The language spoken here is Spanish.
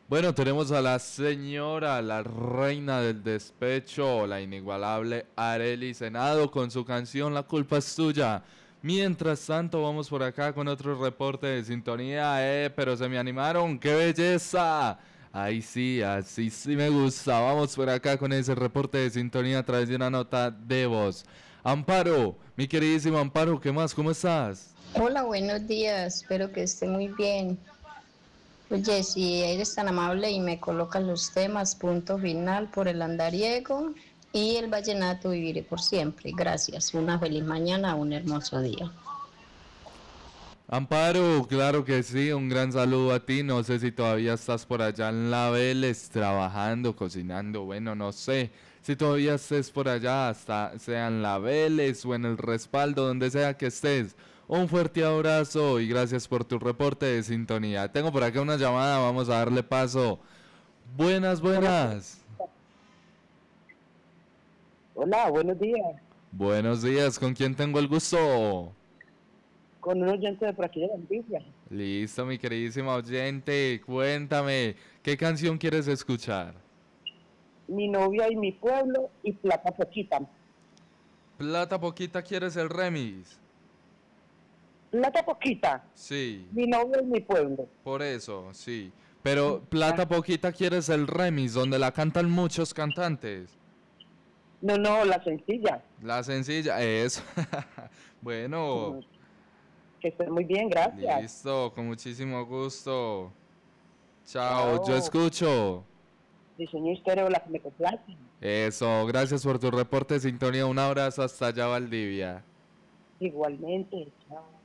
Bueno, tenemos a la señora, la reina del despecho, la inigualable Arely Senado con su canción La culpa es tuya. Mientras tanto, vamos por acá con otro reporte de sintonía, pero se me animaron, ¡qué belleza! Ahí sí, así sí me gusta. Vamos por acá con ese reporte de sintonía a través de una nota de voz. Amparo, mi queridísimo Amparo, ¿qué más? ¿Cómo estás? Hola, buenos días, espero que esté muy bien. Oye, si eres tan amable y me colocas los temas, punto final por el andariego y el vallenato viviré por siempre. Gracias, una feliz mañana, un hermoso día. Amparo, claro que sí, un gran saludo a ti. No sé si todavía estás por allá en La Vélez trabajando, cocinando, bueno, no sé. Si todavía estés por allá, hasta sea en La Vélez o en el respaldo, donde sea que estés. Un fuerte abrazo y gracias por tu reporte de sintonía. Tengo por acá una llamada, vamos a darle paso. Buenas, Hola, buenas. hola, buenos días. Buenos días, ¿con quién tengo el gusto? Con un oyente de por aquí de la noticia. Listo, mi queridísima oyente, cuéntame, ¿qué canción quieres escuchar? Mi novia y mi pueblo y plata poquita. Plata poquita, ¿quieres el remix? Plata poquita. Sí, Mi novia y mi pueblo. por eso, sí. Pero Ah, plata poquita, ¿quieres el remix donde la cantan muchos cantantes? no, no, la sencilla. La sencilla, eso. Bueno, Mm, Que esté muy bien, gracias. listo, con muchísimo gusto. Chao, yo Chao. escucho. Diseño estéreo, la que me complace. Eso, gracias por tu reporte de sintonía. Un abrazo hasta allá, Valdivia. Igualmente, chao.